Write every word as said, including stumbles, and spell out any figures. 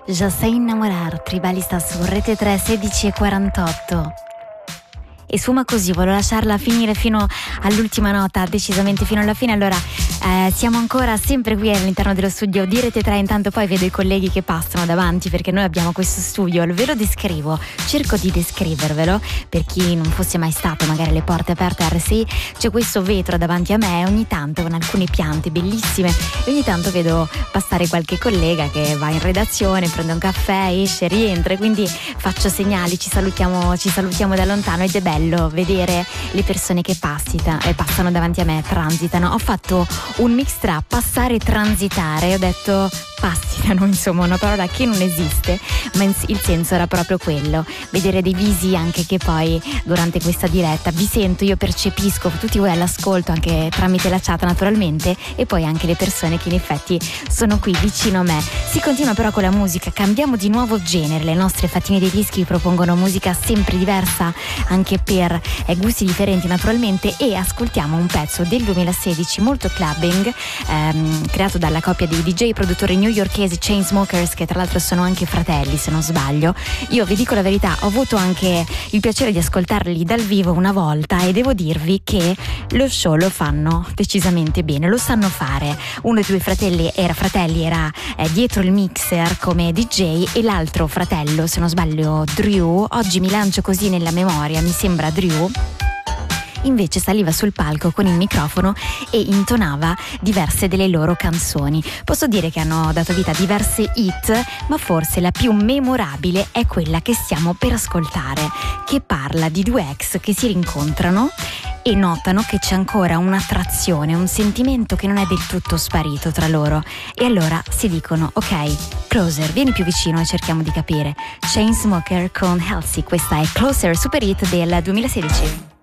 Já sei innamorar, Tribali sta su Rete tre, sedici e quarantotto. E sfuma così, voglio lasciarla finire fino all'ultima nota, decisamente fino alla fine. Allora eh, siamo ancora sempre qui all'interno dello studio di Rete tre. Intanto poi vedo i colleghi che passano davanti, perché noi abbiamo questo studio, ve lo descrivo, cerco di descrivervelo per chi non fosse mai stato magari alle porte aperte a R S I. C'è questo vetro davanti a me, ogni tanto con alcune piante bellissime, e ogni tanto vedo passare qualche collega che va in redazione, prende un caffè, esce, rientra, quindi faccio segnali, ci salutiamo, ci salutiamo da lontano, ed è bello vedere le persone che passita, eh, passano davanti a me, transitano. Ho fatto un mix tra passare e transitare, ho detto passitano, insomma una parola che non esiste, ma il senso era proprio quello, vedere dei visi anche che poi durante questa diretta vi sento, io percepisco tutti voi all'ascolto anche tramite la chat naturalmente, e poi anche le persone che in effetti sono qui vicino a me. Si continua però con la musica, cambiamo di nuovo genere, le nostre fattine dei dischi propongono musica sempre diversa anche per eh, gusti differenti naturalmente, e ascoltiamo un pezzo del duemilasedici molto clubbing, ehm, creato dalla coppia dei D J produttori newyorkesi Chainsmokers, che tra l'altro sono anche fratelli se non sbaglio. Io vi dico la verità, ho avuto anche il piacere di ascoltarli dal vivo una volta, e devo dirvi che lo show lo fanno decisamente bene, lo sanno fare. Uno dei due fratelli era, fratelli era eh, dietro il mixer come D J, e l'altro fratello, se non sbaglio Drew, oggi mi lancio così nella memoria, mi sembra Drew, invece saliva sul palco con il microfono e intonava diverse delle loro canzoni. Posso dire che hanno dato vita a diverse hit, ma forse la più memorabile è quella che stiamo per ascoltare, che parla di due ex che si rincontrano e notano che c'è ancora un'attrazione, un sentimento che non è del tutto sparito tra loro, e allora si dicono: ok, Closer, vieni più vicino e cerchiamo di capire. Chainsmoker con Halsey, questa è Closer, super hit del duemilasedici.